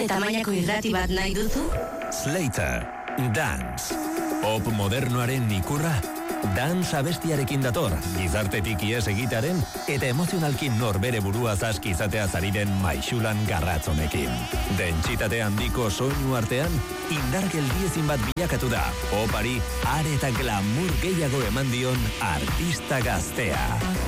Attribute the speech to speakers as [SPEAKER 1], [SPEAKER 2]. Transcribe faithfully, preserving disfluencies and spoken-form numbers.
[SPEAKER 1] Zure tamainako irrati bat nahi duzu?
[SPEAKER 2] Slater, Dance. Pop modernoaren ikurra, dance abestiarekin dator, gizartetik ies egitaren, eta emozionalki norbere burua zaski izatea zariren maixulan garratzonekin. Dentsitate handiko soinu artean, indar geldiezin bat bilakatu da, popari are eta glamour gehiago eman dion artista gaztea.